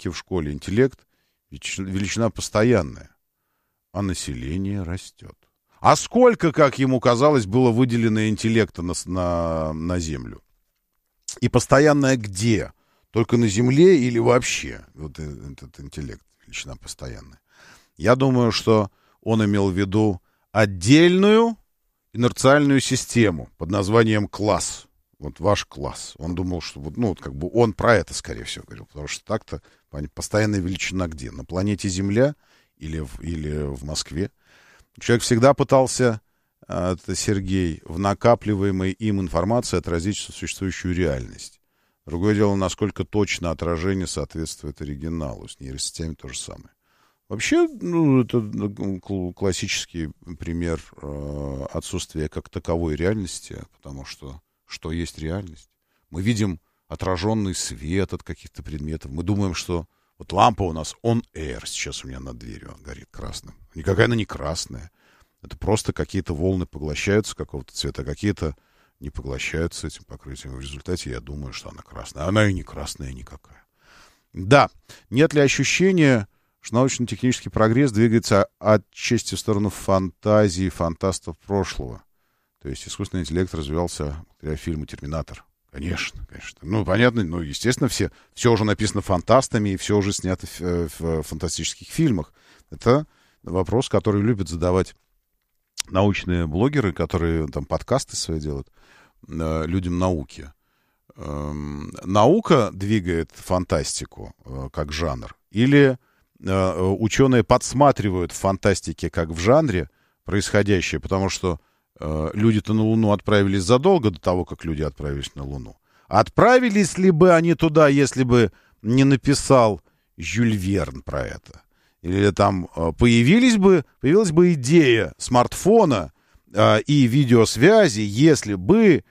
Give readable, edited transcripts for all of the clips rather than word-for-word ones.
уроки в школе. Интеллект — величина постоянная, а население растет. А сколько, как ему казалось, было выделено интеллекта на Землю? И постоянное где? Только на Земле или вообще? Вот этот интеллект, величина постоянная. Я думаю, что он имел в виду отдельную инерциальную систему под названием класс. Вот ваш класс. Он думал, что он про это, скорее всего, говорил. Потому что так-то постоянная величина где? На планете Земля или в Москве? Человек всегда пытался, это Сергей, в накапливаемой им информации отразить существующую реальность. Другое дело, насколько точно отражение соответствует оригиналу. С нейросетями то же самое. Вообще, это классический пример отсутствия как таковой реальности, потому что есть реальность? Мы видим отраженный свет от каких-то предметов. Мы думаем, что вот лампа у нас on-air сейчас у меня над дверью горит красным. Никакая она не красная. Это просто какие-то волны поглощаются какого-то цвета, а какие-то не поглощаются этим покрытием. В результате я думаю, что она красная. Она и не красная никакая. Да, нет ли ощущения, что научно-технический прогресс двигается отчасти в сторону фантазии фантастов прошлого? То есть искусственный интеллект развивался благодаря фильму «Терминатор». Конечно. Понятно, естественно, все уже написано фантастами, и все уже снято в фантастических фильмах. Это вопрос, который любят задавать научные блогеры, которые там подкасты свои делают, людям науки. Наука двигает фантастику как жанр? Или ученые подсматривают в фантастике как в жанре происходящее, потому что люди-то на Луну отправились задолго до того, как люди отправились на Луну. Отправились ли бы они туда, если бы не написал Жюль Верн про это? Или там появилась бы идея смартфона и видеосвязи, если бы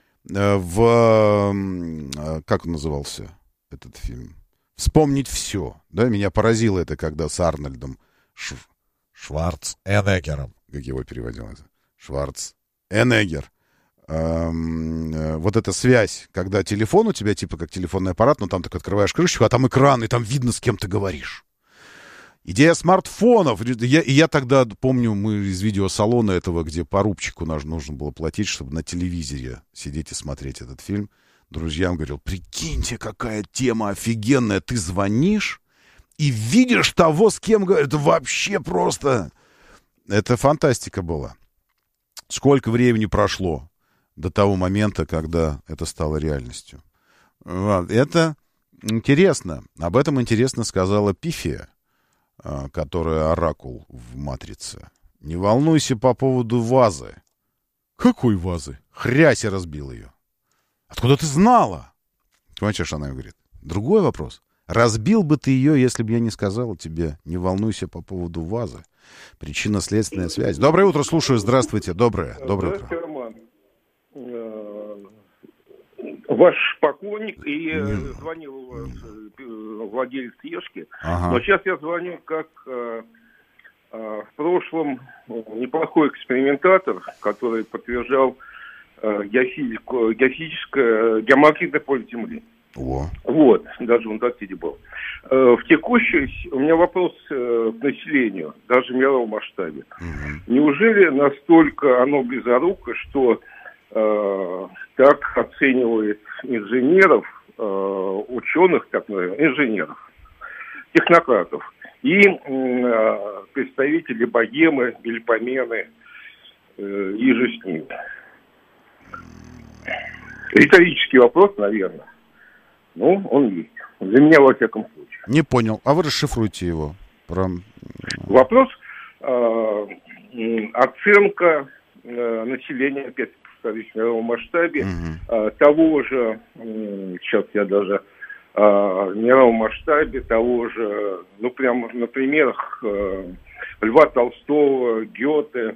как он назывался этот фильм? «Вспомнить все». Да, меня поразило это, когда с Арнольдом Шварценеггером, как его переводил это, Шварценеггер. Вот эта связь, когда телефон у тебя типа как телефонный аппарат, но там так открываешь крышечку, а там экран, и там видно, с кем ты говоришь. Идея смартфонов. Я тогда помню, мы из видеосалона этого, где по рубчику нужно было платить, чтобы на телевизоре сидеть и смотреть этот фильм. Друзьям говорил: прикиньте, какая тема офигенная. Ты звонишь и видишь того, с кем говоришь. Это вообще просто... Это фантастика была. Сколько времени прошло до того момента, когда это стало реальностью. Это интересно. Об этом интересно сказала Пифия, которая оракул в «Матрице». Не волнуйся по поводу вазы. Какой вазы? Хрясь, и разбил ее. Откуда ты знала? Понимаешь, что она говорит? Другой вопрос. Разбил бы ты ее, если бы я не сказал тебе: не волнуйся по поводу вазы. Причинно-следственная связь. Доброе утро, слушаю. Здравствуйте. Доброе утро. Здравствуйте, Роман. Ваш поклонник, и звонил владелец Ешки. Ага. Но сейчас я звоню как в прошлом неплохой экспериментатор, который подтверждал геомагнитное поле Земли. О. Вот, даже в Антарктиде был. В текущей у меня вопрос к населению, даже в мировом масштабе. Угу. Неужели настолько оно близоруко, что так оценивает инженеров, ученых, так называемых, инженеров, технократов и представители богемы, Мельпомены и же с ними? Риторический вопрос, наверное. Ну, он есть. Для меня, во всяком случае. Не понял. А вы расшифруйте его. Вопрос оценка населения, опять повторюсь, в мировом масштабе, того же, сейчас я даже в мировом масштабе, того же, ну, прямо на примерах Льва Толстого, Гёте,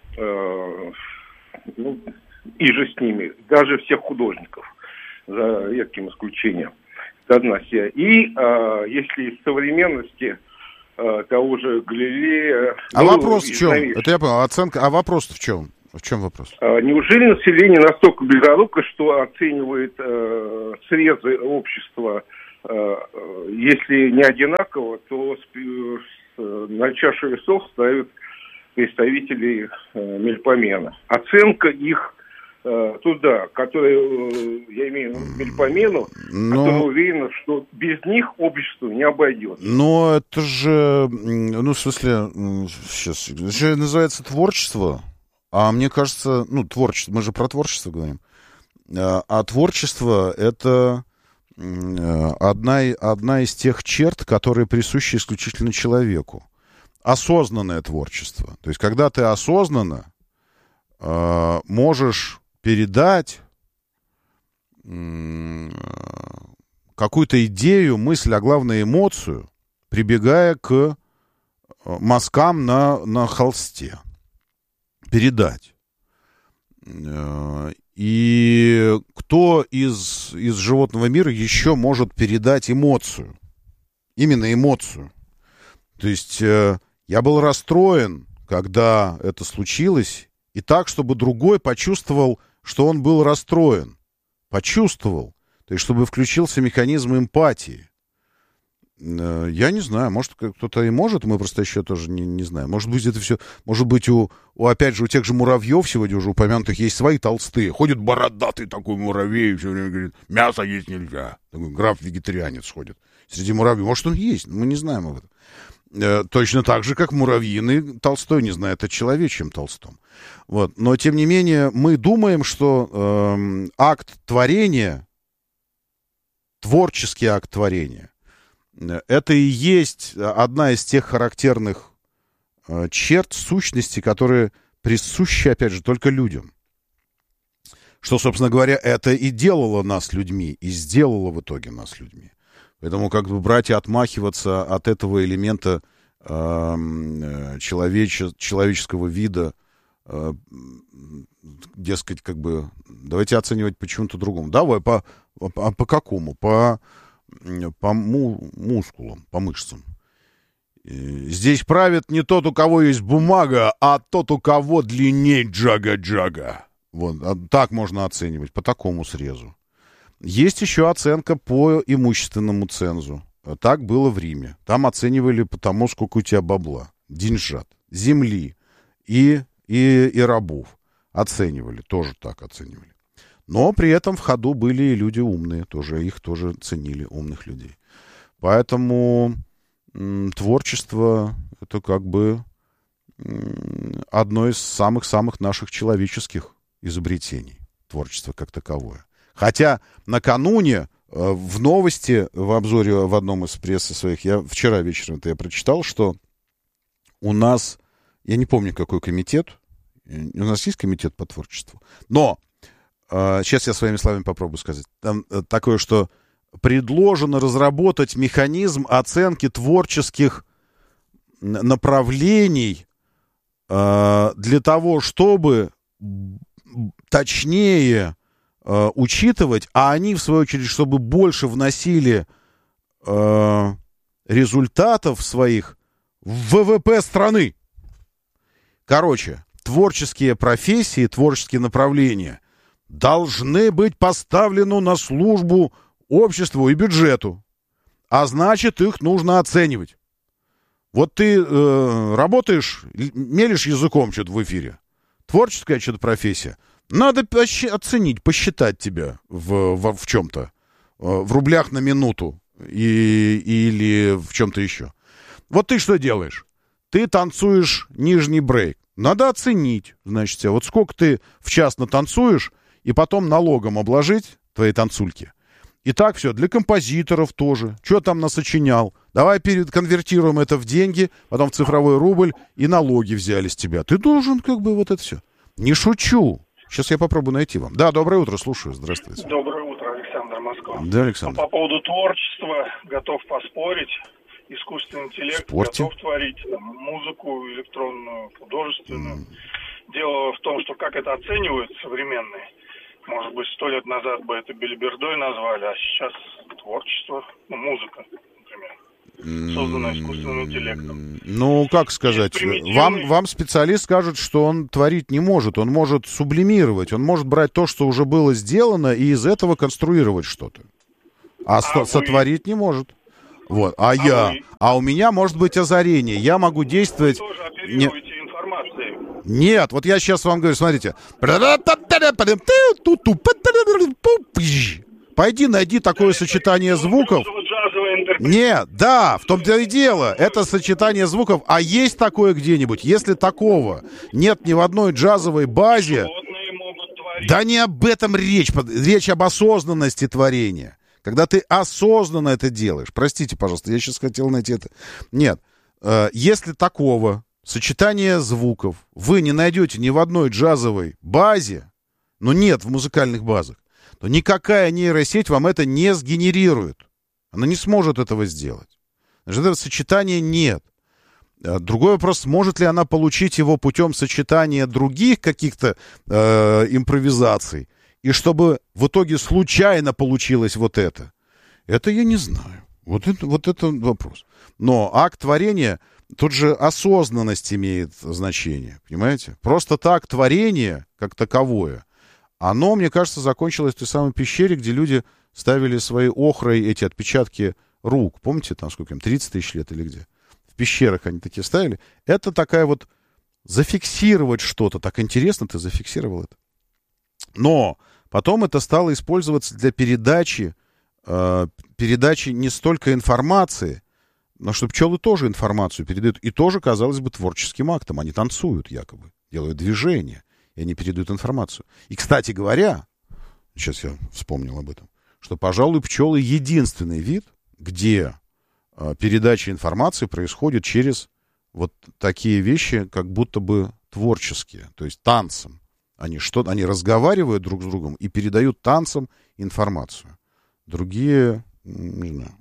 и же с ними, даже всех художников, за редким исключением. Это одна серия. И если из современности того же Галилея... А вопрос в чем? Это я понял. Оценка. А вопрос в чем? В чем вопрос? Неужели население настолько близоруко, что оценивает срезы общества если не одинаково, то на чашу весов ставят представителей Мельпомена. Оценка их туда, которые, я имею в виду Мельпомену, которые уверены, что без них общество не обойдется. Но это же, в смысле, сейчас, это же называется творчество, а мне кажется, творчество, мы же про творчество говорим, а творчество — это одна из тех черт, которые присущи исключительно человеку. Осознанное творчество. То есть, когда ты осознанно можешь передать какую-то идею, мысль, а главное эмоцию, прибегая к мазкам на холсте. Передать. И кто из животного мира еще может передать эмоцию? Именно эмоцию. То есть я был расстроен, когда это случилось, и так, чтобы другой почувствовал, что он был расстроен. Почувствовал. То есть, чтобы включился механизм эмпатии. Я не знаю, может, кто-то и может, мы просто еще тоже не знаем. Может быть, это все... Может быть, опять же, у тех же муравьев сегодня уже упомянутых есть свои толстые. Ходит бородатый такой муравей, все время говорит, мясо есть нельзя. Такой граф-вегетарианец ходит среди муравьев. Может, он есть, мы не знаем об этом. Точно так же, как муравьиный Толстой не знает о человечьем Толстом. Вот. Но, тем не менее, мы думаем, что акт творения, творческий акт творения, это и есть одна из тех характерных черт, сущностей, которые присущи, опять же, только людям. Что, собственно говоря, это и делало нас людьми, и сделало в итоге нас людьми. Поэтому как бы брать и отмахиваться от этого элемента человеческого вида, дескать, как бы, давайте оценивать по чему-то другому. Давай, по какому? По мускулам, по мышцам. Здесь правит не тот, у кого есть бумага, а тот, у кого длиннее джага-джага. Вот, так можно оценивать, по такому срезу. Есть еще оценка по имущественному цензу. Так было в Риме. Там оценивали по тому, сколько у тебя бабла, деньжат, земли и рабов. Оценивали, тоже так оценивали. Но при этом в ходу были и люди умные, тоже, их тоже ценили, умных людей. Поэтому творчество — это как бы одно из самых-самых наших человеческих изобретений. Творчество как таковое. Хотя накануне в новости, в обзоре в одном из прессы своих, я вчера вечером это я прочитал, что у нас, я не помню, какой комитет, у нас есть комитет по творчеству, но сейчас я своими словами попробую сказать. Там такое, что предложено разработать механизм оценки творческих направлений для того, чтобы точнее учитывать, а они, в свою очередь, чтобы больше вносили результатов своих в ВВП страны. Короче, творческие профессии, творческие направления должны быть поставлены на службу обществу и бюджету. А значит, их нужно оценивать. Вот ты работаешь, мелешь языком что-то в эфире. Творческая что-то профессия. Надо оценить, посчитать тебя в чем-то. В рублях на минуту или в чем-то еще. Вот ты что делаешь? Ты танцуешь нижний брейк. Надо оценить, значит, вот сколько ты в час натанцуешь, и потом налогом обложить твои танцульки. И так все, для композиторов тоже. Что там насочинял? Давай конвертируем это в деньги, потом в цифровой рубль, и налоги взяли с тебя. Ты должен как бы вот это все. Не шучу. Сейчас я попробую найти вам. Да, доброе утро, слушаю. Здравствуйте. Доброе утро, Александр, Москва. Да, Александр. По поводу творчества готов поспорить. Искусственный интеллект готов творить музыку электронную, художественную. Дело в том, что как это оценивают современные. Может быть, 100 лет назад бы это белибердой назвали, а сейчас творчество, музыка, например, созданная искусственным интеллектом. Ну, как сказать, вам специалист скажет, что он творить не может, он может сублимировать, он может брать то, что уже было сделано, и из этого конструировать что-то. сотворить не может. Вот. А у меня может быть озарение. Я могу действовать... Вы тоже оперируете информацией. Нет, вот я сейчас вам говорю, смотрите. Пойди найди такое сочетание звуков. Нет, да, в том-то и дело. Это сочетание звуков. А есть такое где-нибудь? Если такого нет ни в одной джазовой базе... Да не об этом речь. Речь об осознанности творения. Когда ты осознанно это делаешь. Простите, пожалуйста, я сейчас хотел найти это. Нет. Если такого сочетания звуков вы не найдете ни в одной джазовой базе, ну нет в музыкальных базах, то никакая нейросеть вам это не сгенерирует. Она не сможет этого сделать. Значит, этого сочетания нет. Другой вопрос, сможет ли она получить его путем сочетания других каких-то импровизаций, и чтобы в итоге случайно получилось вот это. Это я не знаю. Вот это вопрос. Но акт творения, тут же осознанность имеет значение, понимаете? Просто так творение, как таковое, оно, мне кажется, закончилось в той самой пещере, где люди ставили своей охрой эти отпечатки рук. Помните, там сколько им, 30 тысяч лет или где? В пещерах они такие ставили. Это такая вот зафиксировать что-то. Так интересно, ты зафиксировал это. Но потом это стало использоваться для передачи не столько информации, но что пчелы тоже информацию передают. И тоже, казалось бы, творческим актом. Они танцуют якобы, делают движения, и они передают информацию. И, кстати говоря, сейчас я вспомнил об этом, что, пожалуй, пчелы единственный вид, где передача информации происходит через вот такие вещи, как будто бы творческие, то есть танцем. Они разговаривают друг с другом и передают танцем информацию. Другие, не знаю.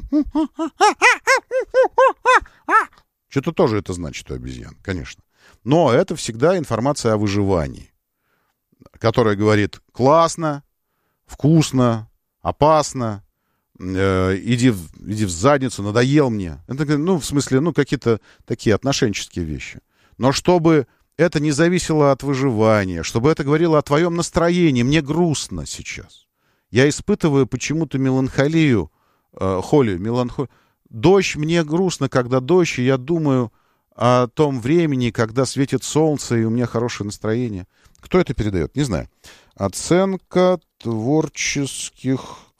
Что-то тоже это значит у обезьян, конечно. Но это всегда информация о выживании, которая говорит: классно, вкусно, опасно, иди в задницу, надоел мне. Это, ну, в смысле, ну, какие-то такие отношенческие вещи. Но чтобы это не зависело от выживания, чтобы это говорило о твоем настроении. Мне грустно сейчас. Я испытываю почему-то меланхолию, меланхолию. Дождь, мне грустно, когда дождь, и я думаю о том времени, когда светит солнце, и у меня хорошее настроение. Кто это передает? Не знаю. Оценка творческих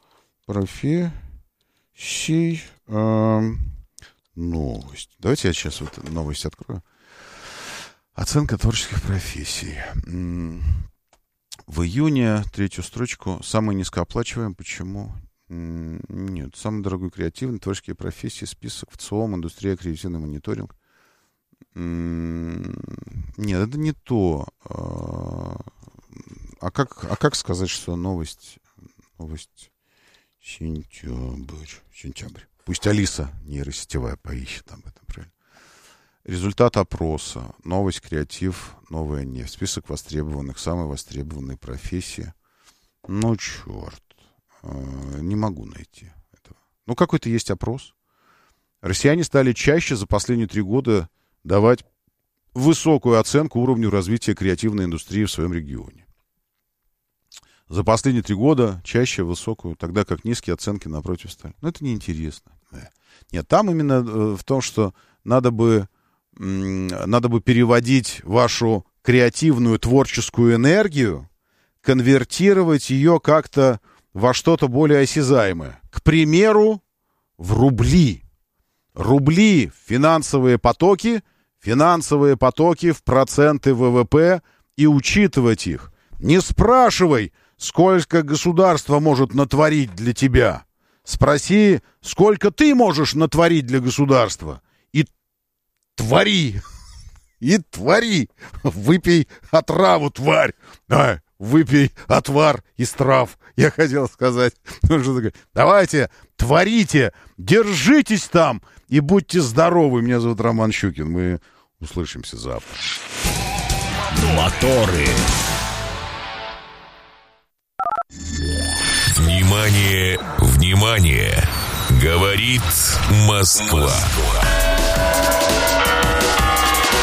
профессий. Новость. Давайте я сейчас вот новость открою. Оценка творческих профессий. В июне, третью строчку, самый низкооплачиваемый. Почему? Нет. Самый дорогой креативный, творческие профессии, список в ЦИОМ, индустрия, креативный мониторинг. Нет, это не то. А как сказать, что новость сентябрь. Пусть Алиса нейросетевая поищет об этом, правильно? Результат опроса. Новость, креатив, новая нефть. Список востребованных, самые востребованные профессии. Ну, черт. Не могу найти этого. Ну, какой-то есть опрос. Россияне стали чаще за последние 3 года давать высокую оценку уровню развития креативной индустрии в своем регионе. За последние 3 года чаще высокую, тогда как низкие оценки напротив стали. Но это неинтересно. Нет, там именно в том, что надо бы переводить вашу креативную творческую энергию, конвертировать ее как-то во что-то более осязаемое. К примеру, в рубли. Рубли в финансовые потоки в проценты ВВП и учитывать их. Не спрашивай, сколько государство может натворить для тебя. Спроси, сколько ты можешь натворить для государства. И твори. И твори. Выпей отраву, тварь. Выпей отвар из трав. Я хотел сказать. Давайте, творите, держитесь там и будьте здоровы. Меня зовут Роман Щукин. Мы услышимся завтра. Моторы. Внимание, внимание! Говорит Москва.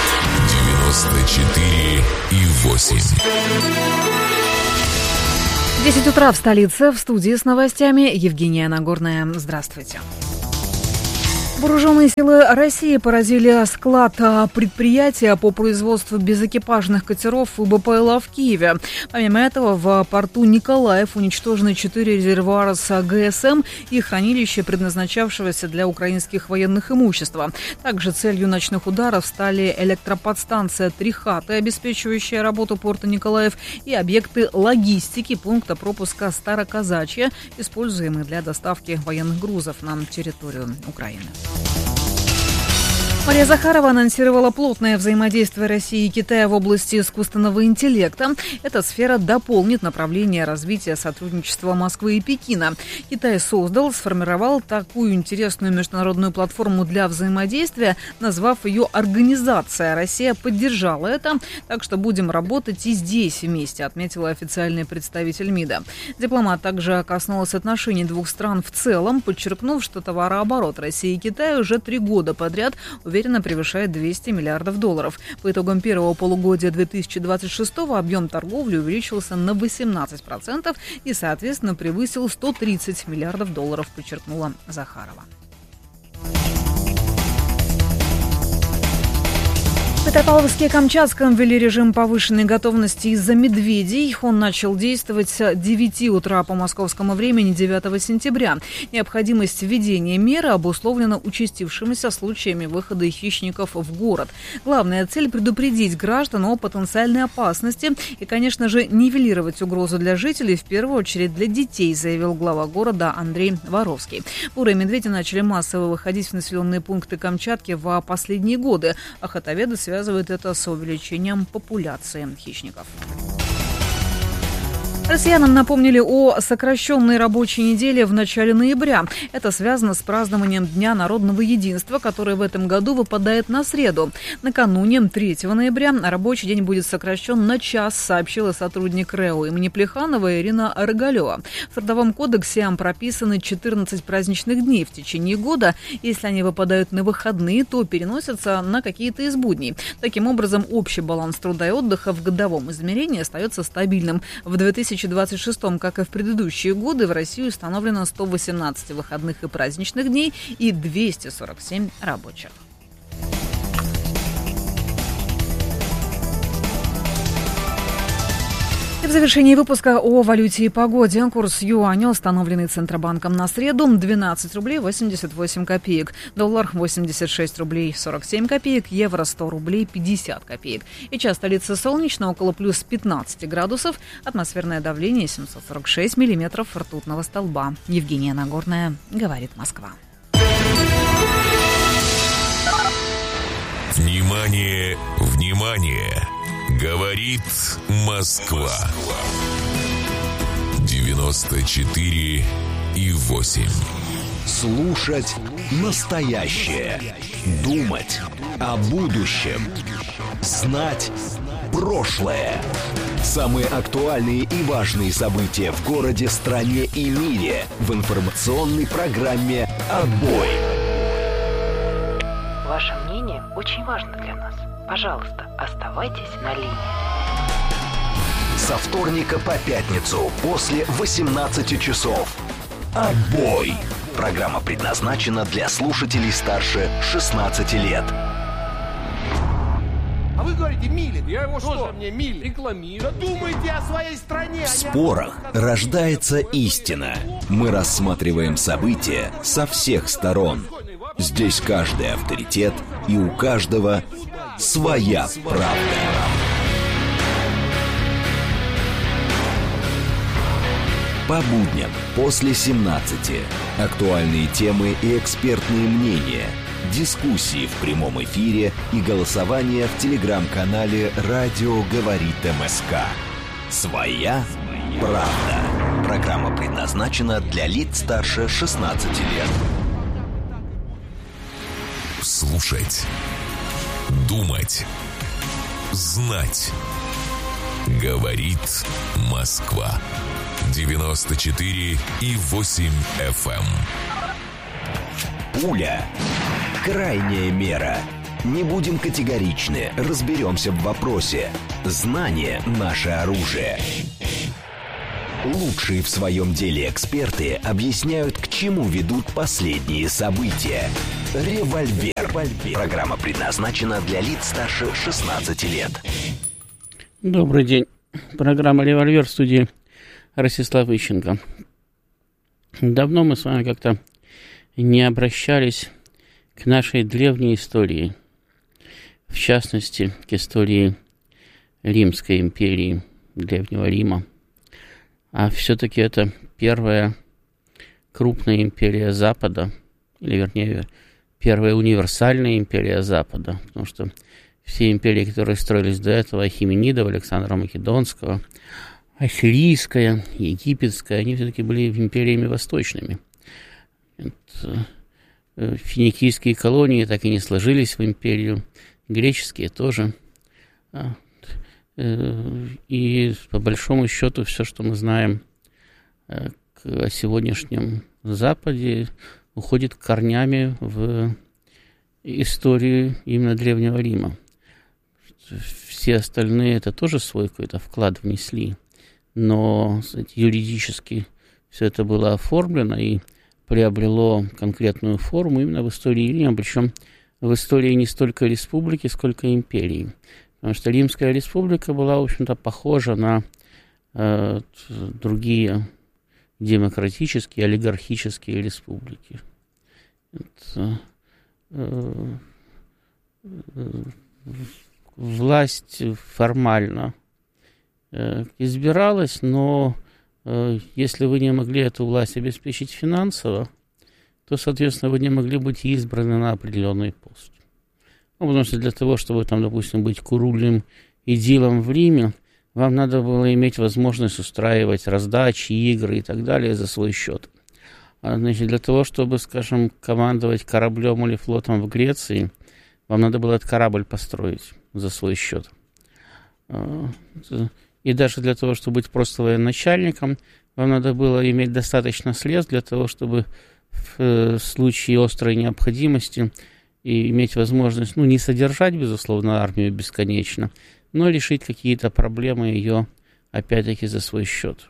94,8. 10 утра в столице. В студии с новостями Евгения Нагорная. Здравствуйте. Вооруженные силы России поразили склад предприятия по производству безэкипажных катеров ВБПЛА в Киеве. Помимо этого, в порту Николаев уничтожены 4 резервуара с ГСМ и хранилище, предназначавшегося для украинских военных имущества. Также целью ночных ударов стали электроподстанция «Трихаты», обеспечивающая работу порта Николаев, и объекты логистики пункта пропуска Староказачье, используемые для доставки военных грузов на территорию Украины. Мария Захарова анонсировала плотное взаимодействие России и Китая в области искусственного интеллекта. Эта сфера дополнит направление развития сотрудничества Москвы и Пекина. Китай сформировал такую интересную международную платформу для взаимодействия, назвав ее «Организация». Россия поддержала это, так что будем работать и здесь вместе, отметила официальный представитель МИДа. Дипломат также коснулась отношений двух стран в целом, подчеркнув, что товарооборот России и Китая уже 3 года подряд уверенно превышает $200 миллиардов. По итогам первого полугодия 2026-го объем торговли увеличился на 18% и, соответственно, превысил $130 миллиардов, подчеркнула Захарова. В Петропавловске-Камчатском ввели режим повышенной готовности из-за медведей. Он начал действовать с 9 утра по московскому времени 9 сентября. Необходимость введения меры обусловлена участившимися случаями выхода хищников в город. Главная цель – предупредить граждан о потенциальной опасности и, конечно же, нивелировать угрозу для жителей, в первую очередь для детей, заявил глава города Андрей Воровский. Бурые медведи начали массово выходить в населенные пункты Камчатки в последние годы. Охотоведы связывают это с увеличением популяции хищников. Россиянам напомнили о сокращенной рабочей неделе в начале ноября. Это связано с празднованием Дня народного единства, который в этом году выпадает на среду. Накануне, 3 ноября, рабочий день будет сокращен на час, сообщила сотрудник РЭО имени Плеханова Ирина Рогалева. В Трудовом кодексе прописаны 14 праздничных дней в течение года. Если они выпадают на выходные, то переносятся на какие-то из будней. Таким образом, общий баланс труда и отдыха в годовом измерении остается стабильным. В 2026-м, как и в предыдущие годы, в России установлено 118 выходных и праздничных дней и 247 рабочих. И в завершении выпуска о валюте и погоде. Курс юаня, установленный Центробанком на среду, 12 рублей 88 копеек. Доллар 86 рублей 47 копеек. Евро 100 рублей 50 копеек. И час столицы солнечно, около плюс 15 градусов. Атмосферное давление 746 миллиметров ртутного столба. Евгения Нагорная, говорит Москва. Внимание, внимание! Говорит Москва. 94,8. Слушать настоящее. Думать о будущем. Знать прошлое. Самые актуальные и важные события в городе, стране и мире в информационной программе «Отбой». Ваше мнение очень важно для нас. Пожалуйста, оставайтесь на линии. Со вторника по пятницу после 18 часов. «Отбой». Программа предназначена для слушателей старше 16 лет. А вы говорите, Милин. Я его что? Мне Милин рекламирую. Да думайте о своей стране. В спорах рождается истина. Мы рассматриваем события со всех сторон. Здесь каждый авторитет, и у каждого своя правда. По будням после 17. Актуальные темы и экспертные мнения. Дискуссии в прямом эфире и голосование в телеграм-канале «Радио говорит МСК». Своя правда. Программа предназначена для лиц старше 16 лет. Слушать. Думать. Знать. Говорит Москва. 94,8 FM. Пуля. Крайняя мера. Не будем категоричны, разберемся в вопросе. Знание – наше оружие. Лучшие в своем деле эксперты объясняют, к чему ведут последние события. «Револьвер». Программа предназначена для лиц старше 16 лет. Добрый день. Программа «Револьвер», в студии Ростислав Ищенко. Давно мы с вами как-то не обращались к нашей древней истории. В частности, к истории Римской империи, Древнего Рима. А все-таки это первая крупная империя Запада, или вернее, первая универсальная империя Запада, потому что все империи, которые строились до этого, Ахименидов, Александра Македонского, Ассирийская, Египетская, они все-таки были империями восточными. Финикийские колонии так и не сложились в империю, греческие тоже. И по большому счету все, что мы знаем о сегодняшнем Западе, уходит корнями в историю именно Древнего Рима. Все остальные это тоже свой какой-то вклад внесли, но юридически все это было оформлено и приобрело конкретную форму именно в истории Рима, причем в истории не столько республики, сколько империи. Потому что Римская республика была, в общем-то, похожа на другие демократические, олигархические республики. Власть формально избиралась, но если вы не могли эту власть обеспечить финансово, то, соответственно, вы не могли быть избраны на определенный пост. Ну, потому что для того, чтобы там, допустим, быть курульным идилом в Риме, вам надо было иметь возможность устраивать раздачи, игры и так далее за свой счет. Значит, для того, чтобы, скажем, командовать кораблем или флотом в Греции, вам надо было этот корабль построить за свой счет. И даже для того, чтобы быть просто военачальником, вам надо было иметь достаточно средств для того, чтобы в случае острой необходимости и иметь возможность, не содержать, безусловно, армию бесконечно, но решить какие-то проблемы ее, опять-таки, за свой счет.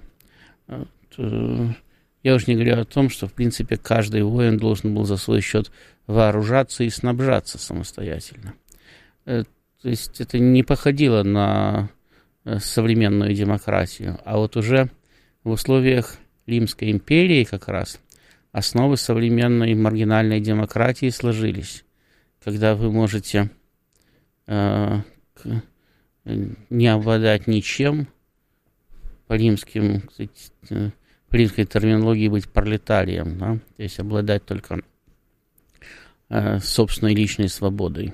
Я уже не говорю о том, что, в принципе, каждый воин должен был за свой счет вооружаться и снабжаться самостоятельно. То есть это не походило на современную демократию, а вот уже в условиях Римской империи как раз основы современной маргинальной демократии сложились, когда вы можете не обладать ничем, по римской терминологии быть пролетарием, да? То есть обладать только собственной личной свободой,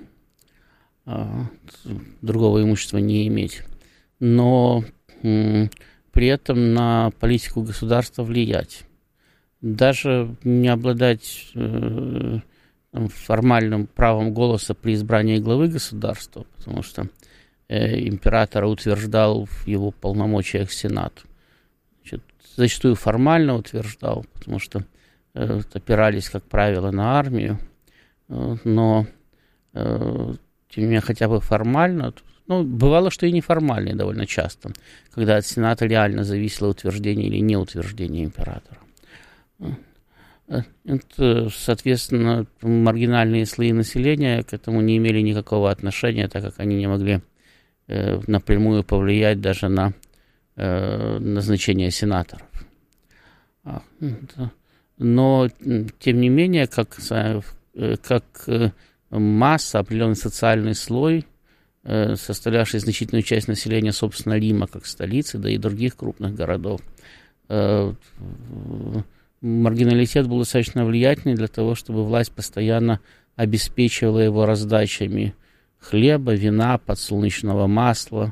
другого имущества не иметь, но при этом на политику государства влиять. Даже не обладать формальным правом голоса при избрании главы государства, потому что императора утверждал в его полномочиях Сенат. Значит, зачастую формально утверждал, потому что опирались, как правило, на армию, но тем не менее хотя бы формально, бывало, что и неформально довольно часто, когда от Сената реально зависело утверждение или неутверждение императора. Соответственно, маргинальные слои населения к этому не имели никакого отношения, так как они не могли напрямую повлиять даже на назначение сенаторов. Но, тем не менее, как масса, определенный социальный слой, составлявший значительную часть населения, собственно, Рима как столицы, да и других крупных городов, маргиналитет был достаточно влиятельный для того, чтобы власть постоянно обеспечивала его раздачами хлеба, вина, подсолнечного масла,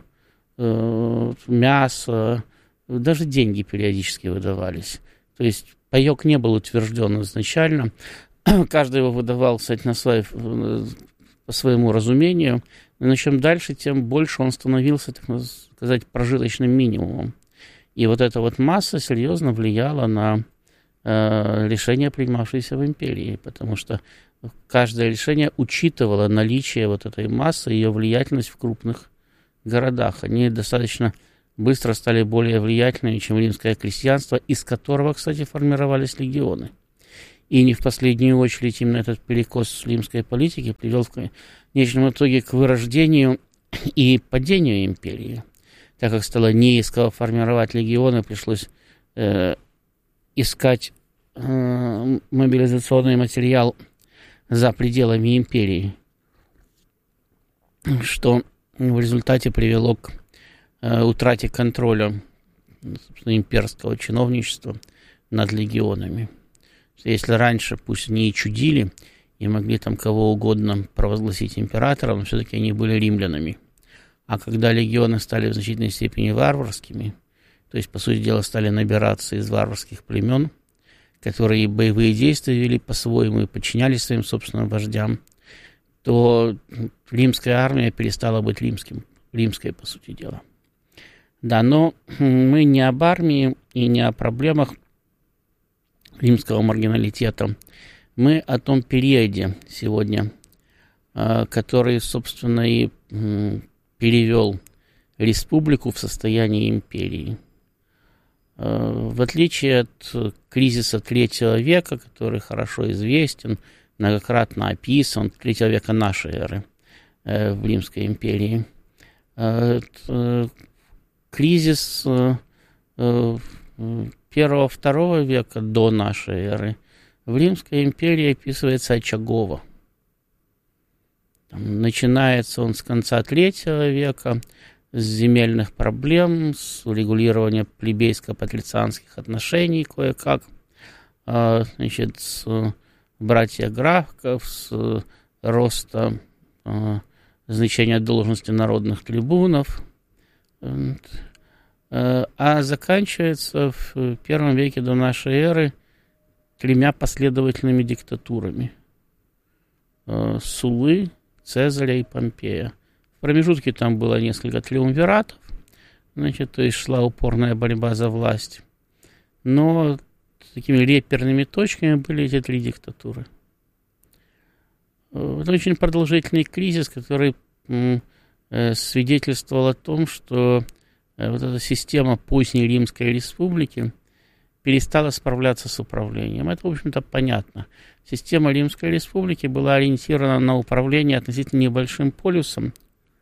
мяса, даже деньги периодически выдавались. То есть паёк не был утвержден изначально, каждый его выдавал, кстати, по своему разумению, но чем дальше, тем больше он становился, так сказать, прожиточным минимумом. И вот эта вот масса серьезно влияла на решения, принимавшиеся в империи, потому что каждое решение учитывало наличие вот этой массы, ее влиятельность в крупных городах. Они достаточно быстро стали более влиятельными, чем римское крестьянство, из которого, кстати, формировались легионы. И не в последнюю очередь именно этот перекос римской политики привел в конечном итоге к вырождению и падению империи. Так как стало неисково формировать легионы, пришлось искать мобилизационный материал за пределами империи, что в результате привело к утрате контроля, собственно, имперского чиновничества над легионами. Если раньше, пусть они и чудили, и могли там кого угодно провозгласить императором, но все-таки они были римлянами. А когда легионы стали в значительной степени варварскими, то есть, по сути дела, стали набираться из варварских племен, которые боевые действия вели по-своему и подчинялись своим собственным вождям, то римская армия перестала быть римской, по сути дела. Да, но мы не об армии и не о проблемах римского маргиналитета. Мы о том периоде сегодня, который, собственно, и перевел республику в состояние империи. В отличие от кризиса III века, который хорошо известен, многократно описан, III века нашей эры в Римской империи, кризис I-II века до нашей эры в Римской империи описывается очагово. Начинается он с конца III века, с земельных проблем, с урегулирования плебейско-патрицианских отношений кое-как, значит, с братьев Гракхов, с роста значения должности народных трибунов, а заканчивается в первом веке до нашей эры 3 последовательными диктатурами Суллы, Цезаря и Помпея. В промежутке там было несколько триумвиратов, значит, то есть шла упорная борьба за власть. Но такими реперными точками были эти 3 диктатуры. Это очень продолжительный кризис, который свидетельствовал о том, что вот эта система поздней Римской Республики перестала справляться с управлением. Это, в общем-то, понятно. Система Римской Республики была ориентирована на управление относительно небольшим полюсом,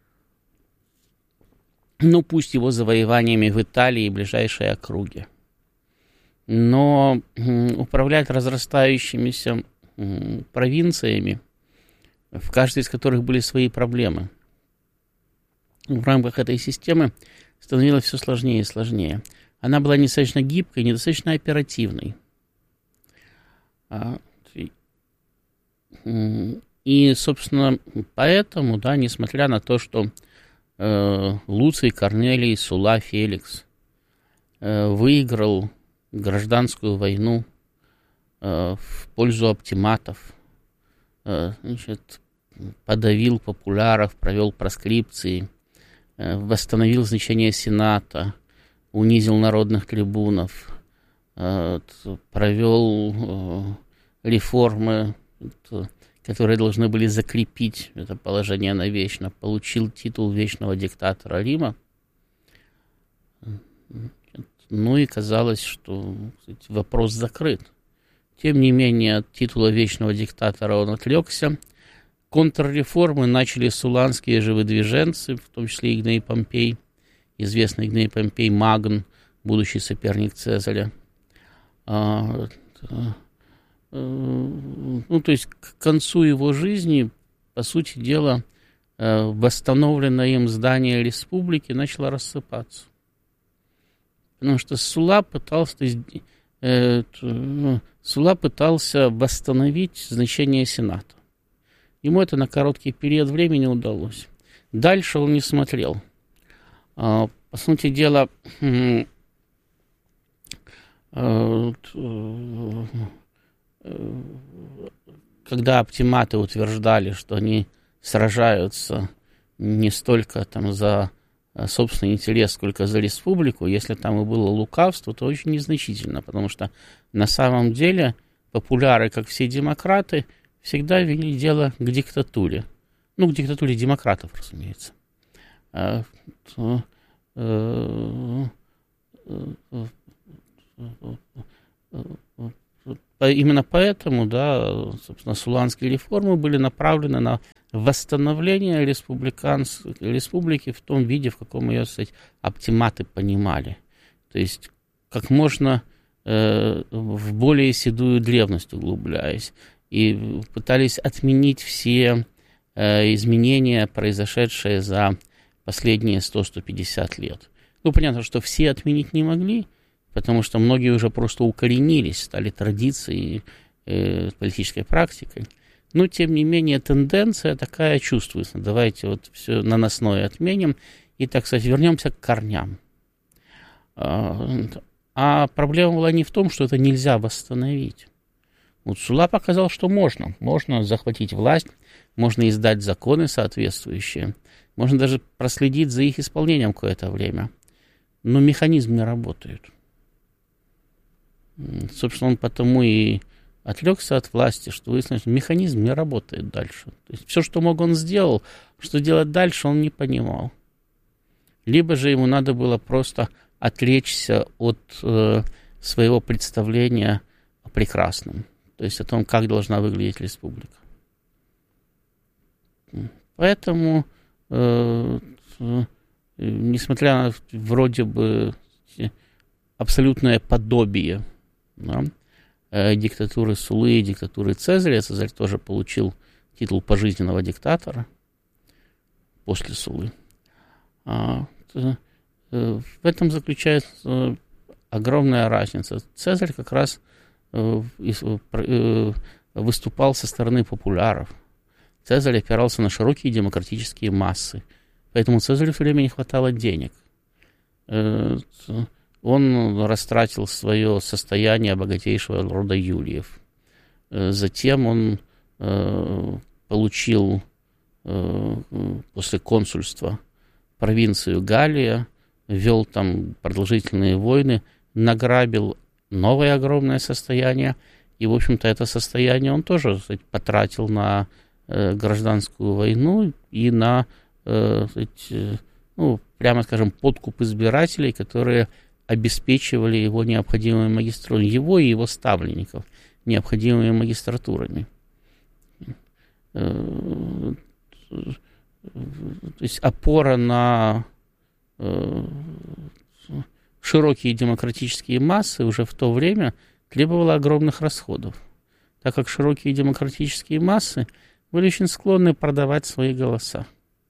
ну, пусть его завоеваниями в Италии и ближайшей округе. Но управлять разрастающимися провинциями, в каждой из которых были свои проблемы, в рамках этой системы становилось все сложнее и сложнее. Она была недостаточно гибкой, недостаточно оперативной. И, собственно, поэтому, да, несмотря на то, что Луций Корнелий Сулла Феликс выиграл гражданскую войну в пользу оптиматов, значит, подавил популяров, провел проскрипции, восстановил значение Сената, унизил народных трибунов, провел реформы, которые должны были закрепить это положение навечно, получил титул вечного диктатора Рима. Ну и казалось, что вопрос закрыт. Тем не менее, от титула вечного диктатора он отрекся. Контрреформы начали сулланские же выдвиженцы, в том числе Игней Помпей, известный Игней Помпей Магн, будущий соперник Цезаря. Ну, то есть к концу его жизни, по сути дела, восстановленное им здание республики начало рассыпаться. Потому что Сулла пытался восстановить значение Сената. Ему это на короткий период времени удалось. Дальше он не смотрел. По сути дела, когда оптиматы утверждали, что они сражаются не столько там за собственный интерес, сколько за республику, если там и было лукавство, то очень незначительно, потому что на самом деле популяры, как все демократы, всегда вели дело к диктатуре. Ну, к диктатуре демократов, разумеется. именно поэтому, да, собственно, суланские реформы были направлены на восстановление республики в том виде, в каком ее, кстати, оптиматы понимали. То есть как можно в более седую древность углубляясь, и пытались отменить все изменения, произошедшие за последние 100-150 лет. Ну, понятно, что все отменить не могли, потому что многие уже просто укоренились, стали традицией, политической практикой. Но, тем не менее, тенденция такая чувствуется. Давайте вот все наносное отменим и, так сказать, вернемся к корням. А проблема была не в том, что это нельзя восстановить. Вот Сула показал, что можно. Можно захватить власть, можно издать законы соответствующие, можно даже проследить за их исполнением какое-то время. Но механизм не работает. Собственно, он потому и отлегся от власти, что выяснилось, что механизм не работает дальше. То есть все, что мог, он сделал, что делать дальше, он не понимал. Либо же ему надо было просто отречься от своего представления о прекрасном, то есть о том, как должна выглядеть республика. Поэтому, несмотря на вроде бы абсолютное подобие, да, диктатуры Сулы и диктатуры Цезаря, Цезарь тоже получил титул пожизненного диктатора после Сулы. В этом заключается огромная разница. Цезарь как раз выступал со стороны популяров. Цезарь опирался на широкие демократические массы. Поэтому Цезарю все время не хватало денег. Он растратил свое состояние богатейшего рода Юлиев. Затем он получил после консульства провинцию Галлия, вел там продолжительные войны, награбил новое огромное состояние, и, в общем-то, это состояние он тоже, кстати, потратил на гражданскую войну и на, прямо скажем, подкуп избирателей, которые обеспечивали его необходимыми магистратурами, его и его ставленников необходимыми магистратурами. То есть опора на широкие демократические массы уже в то время требовала огромных расходов, так как широкие демократические массы были очень склонны продавать свои голоса.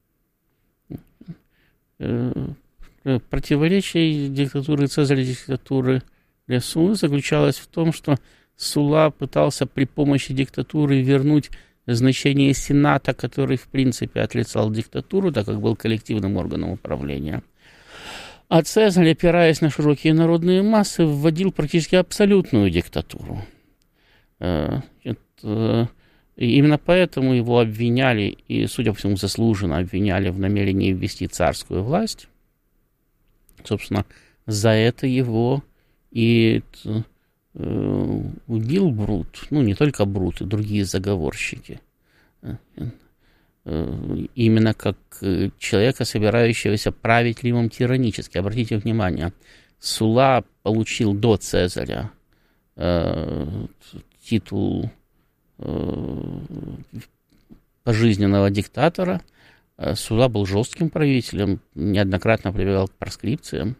Противоречие диктатуры Цезаря и диктатуры Сулы заключалось в том, что Сула пытался при помощи диктатуры вернуть значение Сената, который, в принципе, отрицал диктатуру, так как был коллективным органом управления. А Цезарь, опираясь на широкие народные массы, вводил практически абсолютную диктатуру. Именно поэтому его обвиняли, и, судя по всему, заслуженно обвиняли в намерении ввести царскую власть. Собственно, за это его и убил Брут, не только Брут, и другие заговорщики. Именно как человека, собирающегося править Римом тиранически. Обратите внимание, Сула получил до Цезаря титул пожизненного диктатора. Сула был жестким правителем, неоднократно прибегал к проскрипциям,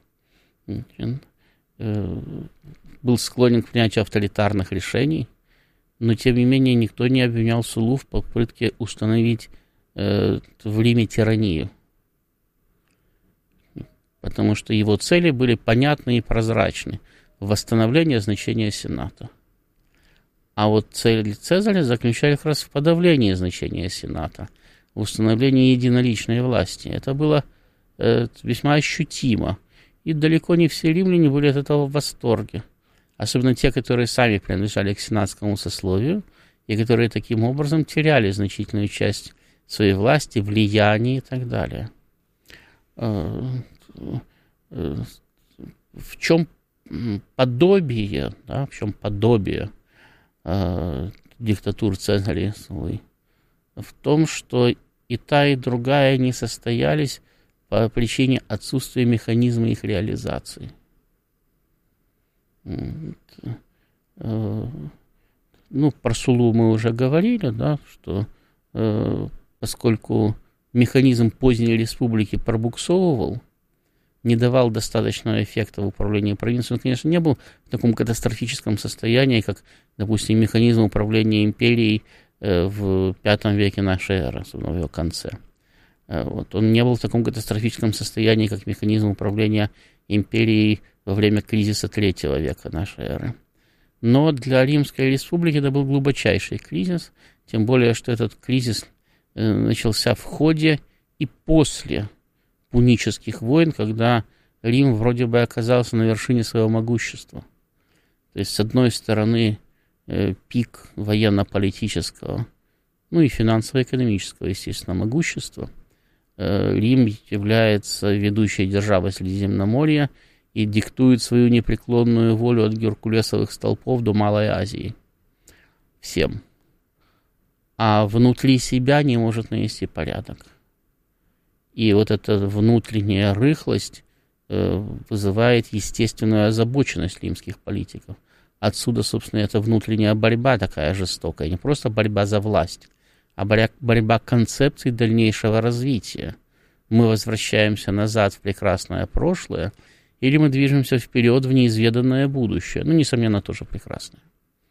был склонен к принятию авторитарных решений, но, тем не менее, никто не обвинял Сулу в попытке установить в Риме тиранию, потому что его цели были понятны и прозрачны. Восстановление значения Сената. А вот цели Цезаря заключались как раз в подавлении значения Сената, в установлении единоличной власти. Это было весьма ощутимо. И далеко не все римляне были от этого в восторге. Особенно те, которые сами принадлежали к сенатскому сословию, и которые таким образом теряли значительную часть своей власти, влияния и так далее. В чем подобие, диктатур Цезаря и Сулы? В том, что и та, и другая не состоялись по причине отсутствия механизма их реализации. Про Сулу мы уже говорили, да, что поскольку механизм поздней республики пробуксовывал, не давал достаточного эффекта в управлении провинцией, он, конечно, не был в таком катастрофическом состоянии, как, допустим, механизм управления империей в V веке нашей эры, в его конце. Он не был в таком катастрофическом состоянии, как механизм управления империей во время кризиса III века нашей эры. Но для Римской республики это был глубочайший кризис, тем более, что этот кризис начался в ходе и после пунических войн, когда Рим вроде бы оказался на вершине своего могущества. То есть, с одной стороны, пик военно-политического, и финансово-экономического, естественно, могущества. Рим является ведущей державой Средиземноморья и диктует свою непреклонную волю от Геркулесовых столпов до Малой Азии. Всем. А внутри себя не может навести порядок. И вот эта внутренняя рыхлость вызывает естественную озабоченность римских политиков. Отсюда, собственно, эта внутренняя борьба такая жестокая. Не просто борьба за власть, а борьба концепций дальнейшего развития. Мы возвращаемся назад в прекрасное прошлое, или мы движемся вперед в неизведанное будущее. Несомненно, тоже прекрасное.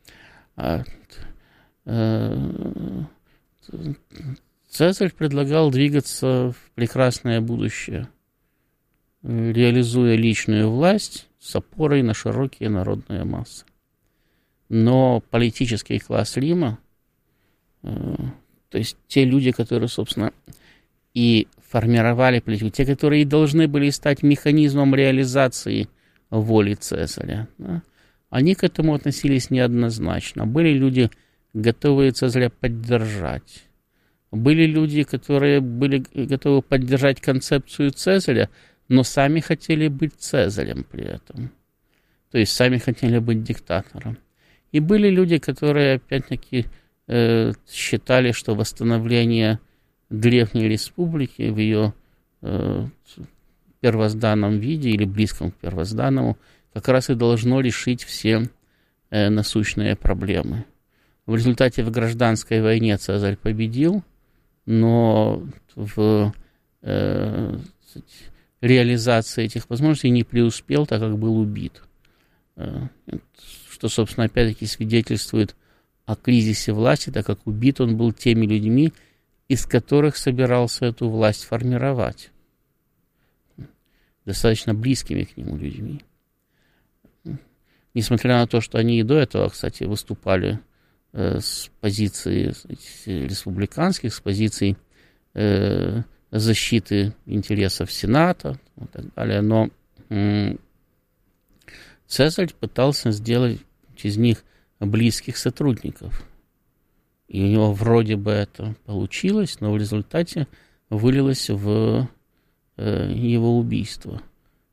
Цезарь предлагал двигаться в прекрасное будущее, реализуя личную власть с опорой на широкие народные массы. Но политический класс Рима, то есть те люди, которые, собственно, и формировали политику, те, которые и должны были стать механизмом реализации воли Цезаря, да, они к этому относились неоднозначно. Были люди, готовые Цезаря поддержать. Были люди, которые были готовы поддержать концепцию Цезаря, но сами хотели быть Цезарем при этом. То есть сами хотели быть диктатором. И были люди, которые, опять-таки, считали, что восстановление Древней Республики в ее первозданном виде или близком к первозданному как раз и должно решить все насущные проблемы. В результате в гражданской войне Цезарь победил, но в реализации этих возможностей не преуспел, так как был убит. Что, собственно, опять-таки свидетельствует о кризисе власти, так как убит он был теми людьми, из которых собирался эту власть формировать. Достаточно близкими к нему людьми. Несмотря на то, что они и до этого, кстати, выступали с позиции республиканских, с позиции защиты интересов Сената и так далее, но Цезарь пытался сделать из них близких сотрудников. И у него вроде бы это получилось, но в результате вылилось в его убийство.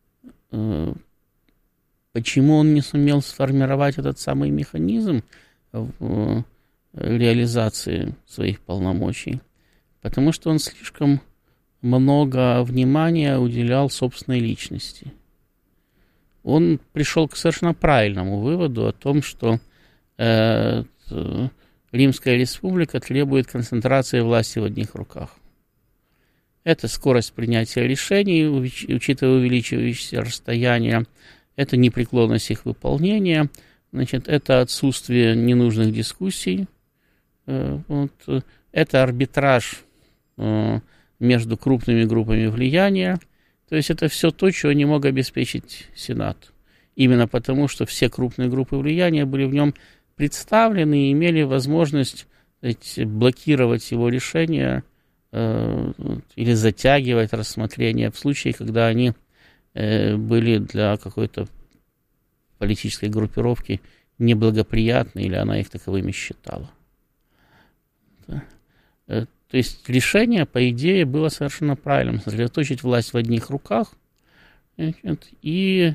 Почему он не сумел сформировать этот самый механизм в реализации своих полномочий? Потому что он слишком много внимания уделял собственной личности. Он пришел к совершенно правильному выводу о том, что Римская республика требует концентрации власти в одних руках. Это скорость принятия решений, учитывая увеличивающееся расстояние, это непреклонность их выполнения, это отсутствие ненужных дискуссий, это арбитраж между крупными группами влияния. То есть это все то, чего не мог обеспечить Сенат. Именно потому, что все крупные группы влияния были в нем представлены и имели возможность блокировать его решения или затягивать рассмотрение в случае, когда они были для какой-то политической группировки неблагоприятны или она их таковыми считала. То есть решение, по идее, было совершенно правильным. Сосредоточить власть в одних руках и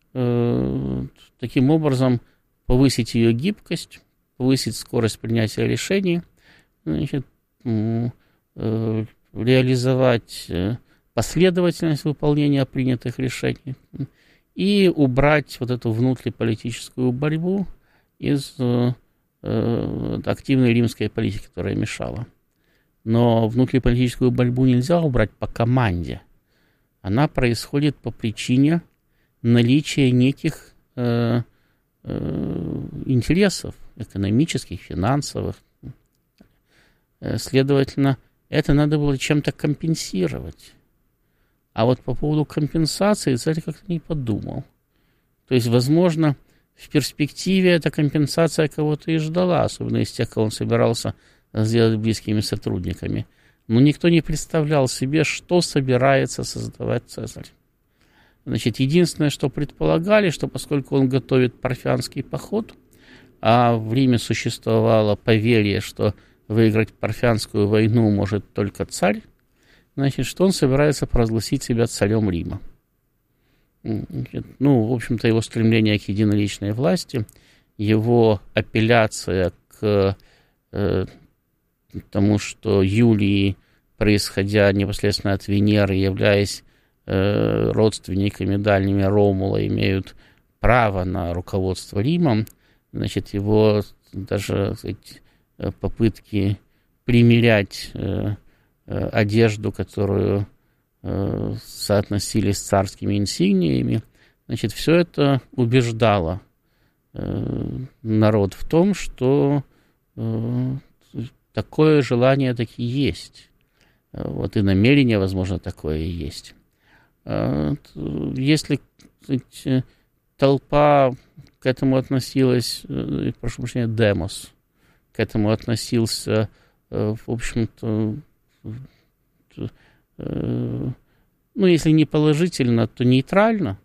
таким образом повысить ее гибкость, повысить скорость принятия решений, реализовать последовательность выполнения принятых решений и убрать вот эту внутриполитическую борьбу из активной римской политики, которая мешала. Но внутриполитическую борьбу нельзя убрать по команде. Она происходит по причине наличия неких интересов экономических, финансовых. Следовательно, это надо было чем-то компенсировать. А вот по поводу компенсации царь как-то не подумал. То есть, возможно, в перспективе эта компенсация кого-то и ждала, особенно из тех, кого он собирался сделать близкими сотрудниками. Но никто не представлял себе, что собирается создавать Цезарь. Значит, единственное, что предполагали, что поскольку он готовит парфянский поход, а в Риме существовало поверье, что выиграть парфянскую войну может только царь, значит, что он собирается провозгласить себя царем Рима. Ну, в общем-то, его стремление к единоличной власти, его апелляция к тому, что Юлии, происходя непосредственно от Венеры, являясь родственниками дальними Ромула, имеют право на руководство Римом, значит, его даже, сказать, попытки примерять одежду, которую соотносили с царскими инсигниями, значит, все это убеждало народ в том, что такое желание таки есть. Вот и намерение, возможно, такое и есть. Если, сказать, толпа к этому относилась, прошу прощения, демос, к этому относился, в общем-то, ну, если не положительно, то нейтрально,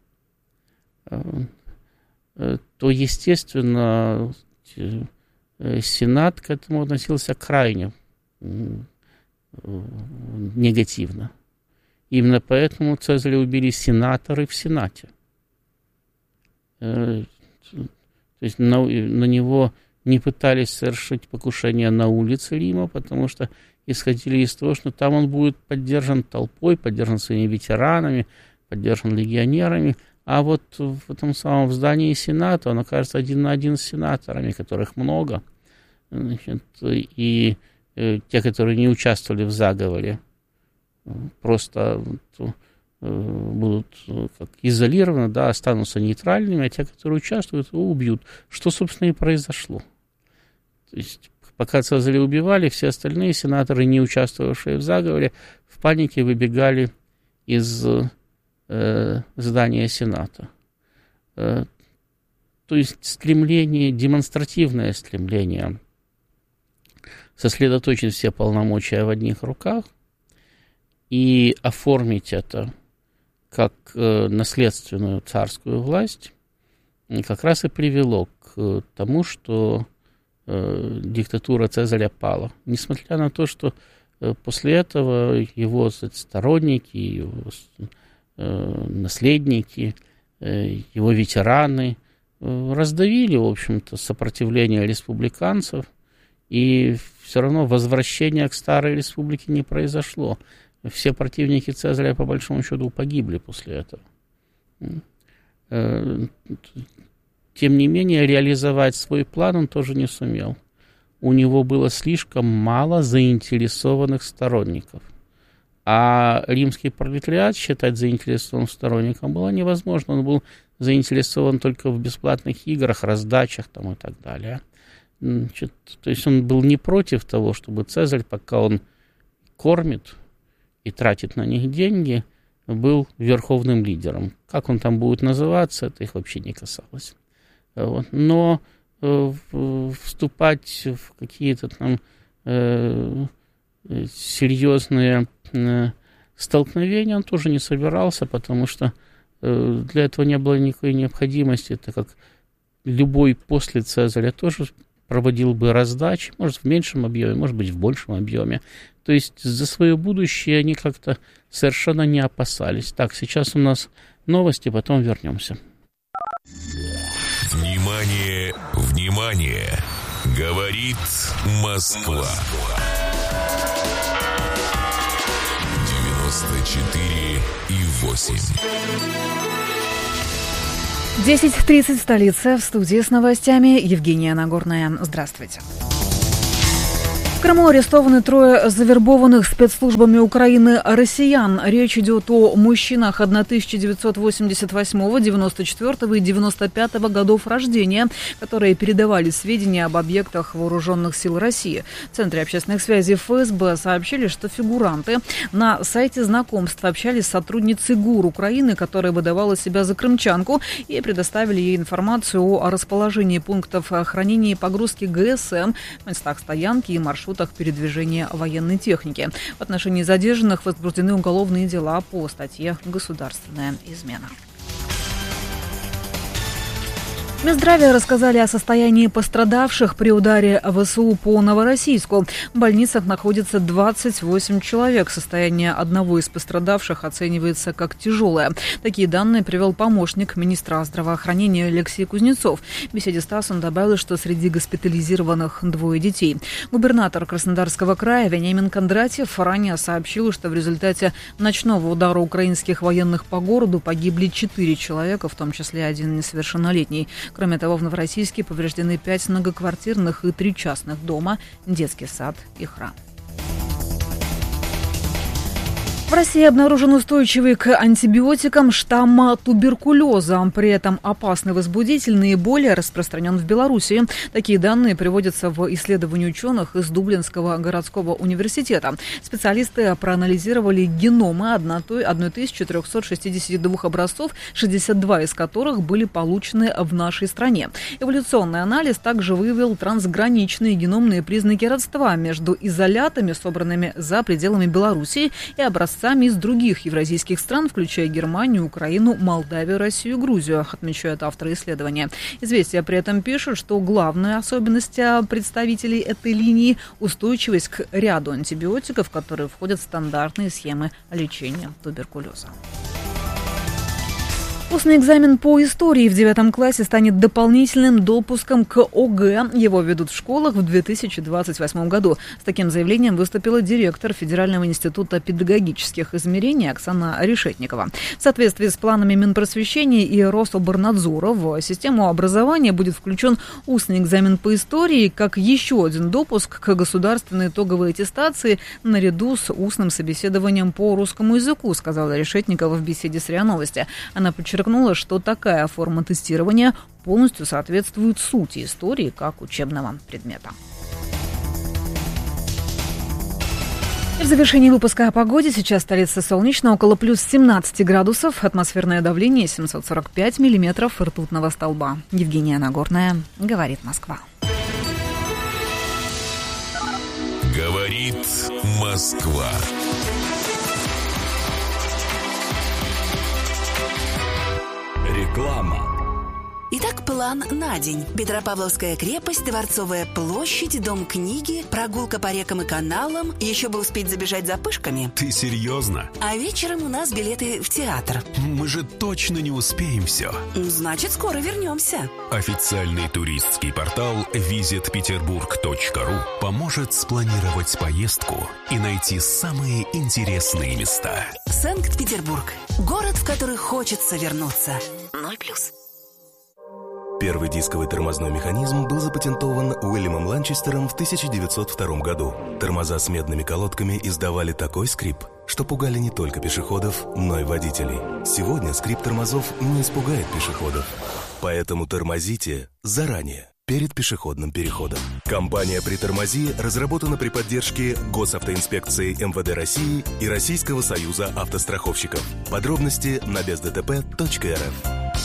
то, естественно, Сенат к этому относился крайне негативно. Именно поэтому Цезаря убили сенаторы в Сенате. То есть на него не пытались совершить покушение на улице Рима, потому что исходили из того, что там он будет поддержан толпой, поддержан своими ветеранами, поддержан легионерами, а вот в этом самом здании Сената он окажется один на один с сенаторами, которых много. Значит, и те, которые не участвовали в заговоре, просто будут как изолированы, да, останутся нейтральными, а те, которые участвуют, его убьют. Что, собственно, и произошло. То есть, пока Цезаря убивали, все остальные сенаторы, не участвовавшие в заговоре, в панике выбегали из здания Сената. То есть стремление, демонстративное стремление сосредоточить все полномочия в одних руках и оформить это как наследственную царскую власть, как раз и привело к тому, что диктатура Цезаря пала. Несмотря на то, что после этого его сторонники, его наследники, его ветераны раздавили, в общем-то, сопротивление республиканцев, и все равно возвращение к старой республике не произошло. Все противники Цезаря, по большому счету, погибли после этого. Тем не менее, реализовать свой план он тоже не сумел. У него было слишком мало заинтересованных сторонников. А римский пролетариат считать заинтересованным сторонником было невозможно. Он был заинтересован только в бесплатных играх, раздачах там, и так далее. Значит, то есть он был не против того, чтобы Цезарь, пока он кормит и тратит на них деньги, был верховным лидером. Как он там будет называться, это их вообще не касалось. Вот. Но вступать в какие-то там серьезные столкновения он тоже не собирался, потому что для этого не было никакой необходимости, так как любой после Цезаря тоже проводил бы раздачи, может, в меньшем объеме, может быть, в большем объеме. То есть за свое будущее они как-то совершенно не опасались. Так, сейчас у нас новости, потом вернемся. Внимание, внимание! Говорит Москва. 94 8. 10:30 в столице. В студии с новостями Евгения Нагорная. Здравствуйте. В Крыму арестованы 3 завербованных спецслужбами Украины россиян. Речь идет о мужчинах 1988, 94 и 95 годов рождения, которые передавали сведения об объектах вооруженных сил России. В Центре общественных связей ФСБ сообщили, что фигуранты на сайте знакомств общались с сотрудницей ГУР Украины, которая выдавала себя за крымчанку, и предоставили ей информацию о расположении пунктов хранения и погрузки ГСМ, местах стоянки и маршрутах передвижения военной техники. В отношении задержанных возбуждены уголовные дела по статье «Государственная измена». В Минздраве рассказали о состоянии пострадавших при ударе ВСУ по Новороссийску. В больницах находится 28 человек. Состояние одного из пострадавших оценивается как тяжелое. Такие данные привел помощник министра здравоохранения Алексей Кузнецов. В беседе с ТАСС он добавил, что среди госпитализированных 2 детей. Губернатор Краснодарского края Вениамин Кондратьев ранее сообщил, что в результате ночного удара украинских военных по городу погибли 4 человека, в том числе 1 несовершеннолетний. Кроме того, в Новороссийске повреждены 5 многоквартирных и 3 частных дома, детский сад и храм. В России обнаружен устойчивый к антибиотикам штамм туберкулеза. При этом опасный возбудитель наиболее распространен в Беларуси. Такие данные приводятся в исследовании ученых из Дублинского городского университета. Специалисты проанализировали геномы 1362 образцов, 62 из которых были получены в нашей стране. Эволюционный анализ также выявил трансграничные геномные признаки родства между изолятами, собранными за пределами Беларуси, и образцами из других евразийских стран, включая Германию, Украину, Молдавию, Россию и Грузию, отмечают авторы исследования. «Известия» при этом пишут, что главная особенность представителей этой линии – устойчивость к ряду антибиотиков, которые входят в стандартные схемы лечения туберкулеза. Устный экзамен по истории в 9 классе станет дополнительным допуском к ОГЭ. Его ведут в школах в 2028 году. С таким заявлением выступила директор Федерального института педагогических измерений Оксана Решетникова. В соответствии с планами Минпросвещения и Рособорнадзора в систему образования будет включен устный экзамен по истории как еще один допуск к государственной итоговой аттестации наряду с устным собеседованием по русскому языку, сказала Решетникова в беседе с РИА Новости. Она подчеркнула, что такая форма тестирования полностью соответствует сути истории как учебного предмета. И в завершении выпуска о погоде. Сейчас столица солнечно, около плюс 17 градусов. Атмосферное давление 745 миллиметров ртутного столба. Евгения Нагорная, говорит Москва. Говорит Москва. Реклама. Итак, план на день. Петропавловская крепость, Дворцовая площадь, Дом книги, прогулка по рекам и каналам. Еще бы успеть забежать за пышками. Ты серьезно? А вечером у нас билеты в театр. Мы же точно не успеем все. Значит, скоро вернемся. Официальный туристский портал visitpeterburg.ru поможет спланировать поездку и найти самые интересные места. Санкт-Петербург. Город, в который хочется вернуться. 0+. Первый дисковый тормозной механизм был запатентован Уильямом Ланчестером в 1902 году. Тормоза с медными колодками издавали такой скрип, что пугали не только пешеходов, но и водителей. Сегодня скрип тормозов не испугает пешеходов. Поэтому тормозите заранее, перед пешеходным переходом. Компания «Притормози» разработана при поддержке Госавтоинспекции МВД России и Российского союза автостраховщиков. Подробности на бездтп.рф.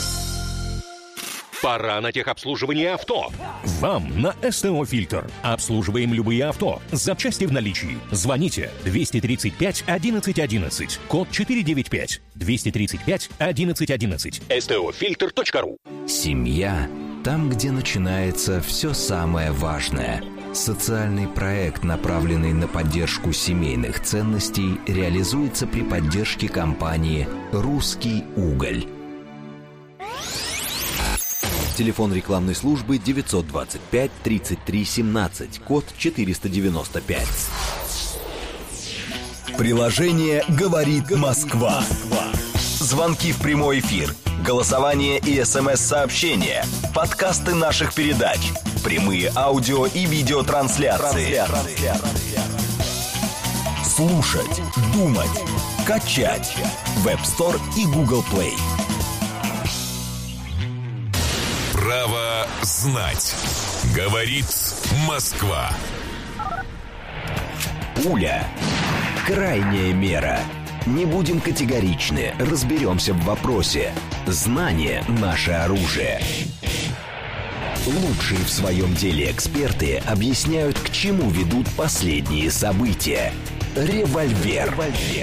Пора на техобслуживание авто. Вам на СТО «Фильтр». Обслуживаем любые авто. Запчасти в наличии. Звоните 235 11 11. Код 495. 235 11 11. STOFilter.ru. Семья – там, где начинается все самое важное. Социальный проект, направленный на поддержку семейных ценностей, реализуется при поддержке компании «Русский уголь». Телефон рекламной службы 925 33 17, код 495. Приложение «Говорит Москва». звонки в прямой эфир, голосование и СМС-сообщения, подкасты наших передач, прямые аудио и видеотрансляции. Слушать, думать, качать. Web Store и Google Play. Право знать. Говорит Москва. Пуля. Крайняя мера. Не будем категоричны, разберемся в вопросе. Знание – наше оружие. Лучшие в своем деле эксперты объясняют, к чему ведут последние события. Револьвер.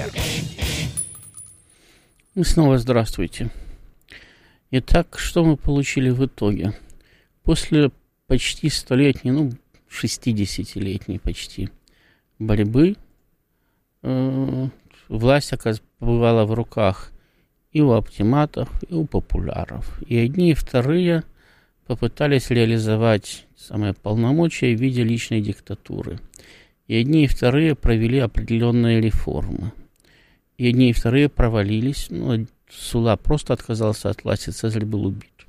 И снова здравствуйте. Итак, что мы получили в итоге? После почти столетней, 60-летней почти борьбы, власть бывала в руках и у оптиматов, и у популяров. И одни, и вторые попытались реализовать самые полномочия в виде личной диктатуры. И одни, и вторые провели определенные реформы. И одни, и вторые провалились. Сула просто отказался от власти, Цезарь был убит.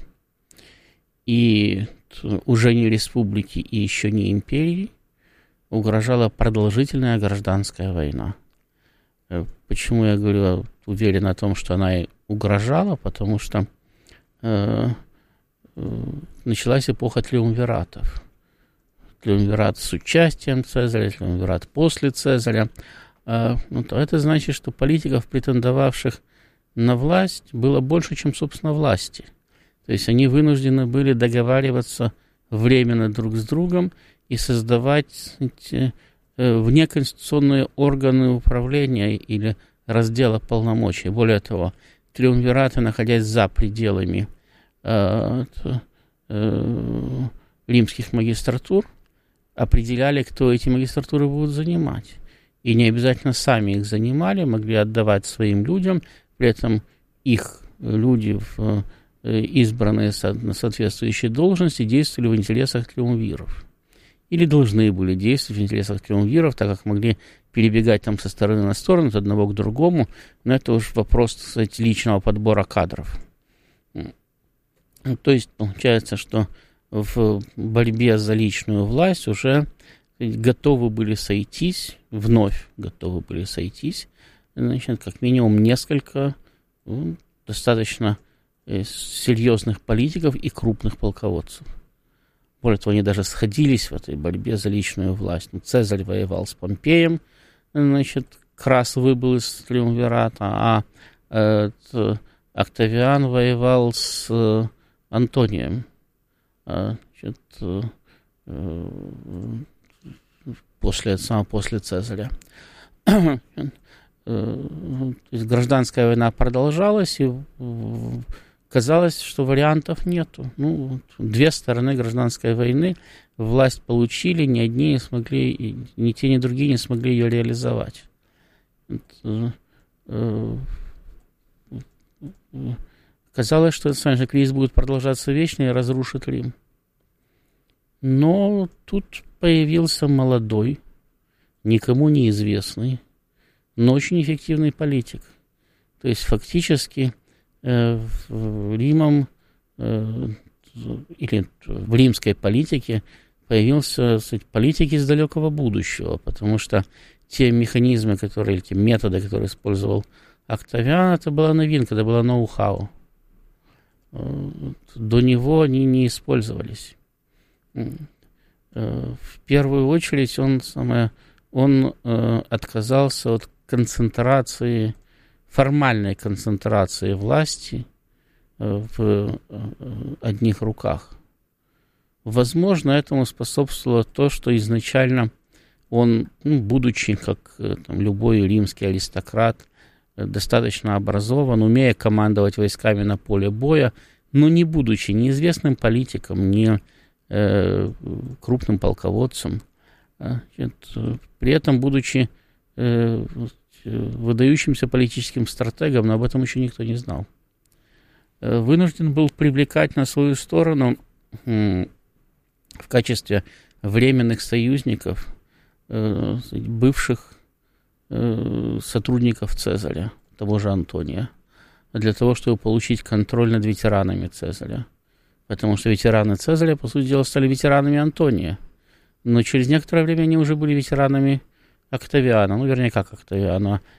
И уже не республики и еще не империи угрожала продолжительная гражданская война. Почему я говорю уверен о том, что она и угрожала? Потому что началась эпоха триумвиратов. Триумвират с участием Цезаря, триумвират после Цезаря. То это значит, что политиков, претендовавших на власть, было больше, чем, собственно, власти. То есть они вынуждены были договариваться временно друг с другом и создавать внеконституционные органы управления или раздела полномочий. Более того, триумвираты, находясь за пределами римских магистратур, определяли, кто эти магистратуры будут занимать. И не обязательно сами их занимали, могли отдавать своим людям, при этом их люди, избранные на соответствующие должности, действовали в интересах триумвиров. Или должны были действовать в интересах триумвиров, так как могли перебегать там со стороны на сторону, от одного к другому. Но это уж вопрос, кстати, личного подбора кадров. То есть получается, что в борьбе за личную власть уже готовы были сойтись, вновь готовы были сойтись, как минимум несколько достаточно серьезных политиков и крупных полководцев. Более того, они даже сходились в этой борьбе за личную власть. Цезарь воевал с Помпеем, Крас выбыл из триумвирата, а Октавиан воевал с Антонием. После Цезаря. То есть гражданская война продолжалась, и казалось, что вариантов нету. Две стороны гражданской войны власть получили, ни одни не смогли, ни те, ни другие не смогли ее реализовать. Казалось, что этот кризис будет продолжаться вечно и разрушит Рим. Но тут появился молодой, никому неизвестный, но очень эффективный политик. То есть фактически Римом или в римской политике появился политик из далекого будущего, потому что те механизмы, те методы, которые использовал Октавиан, это была новинка, это было ноу-хау. До него они не использовались. В первую очередь он отказался от концентрации, формальной концентрации власти в одних руках. Возможно, этому способствовало то, что изначально он, будучи, как любой римский аристократ, достаточно образован, умея командовать войсками на поле боя, но не будучи ни известным политиком, ни крупным полководцем, при этом будучи выдающимся политическим стратегом, но об этом еще никто не знал, вынужден был привлекать на свою сторону в качестве временных союзников бывших сотрудников Цезаря, того же Антония. для того, чтобы получить контроль над ветеранами Цезаря. Потому что ветераны Цезаря, по сути дела, стали ветеранами Антония. Но через некоторое время они уже были ветеранами Октавиана. Ну, вернее, как Октавиана.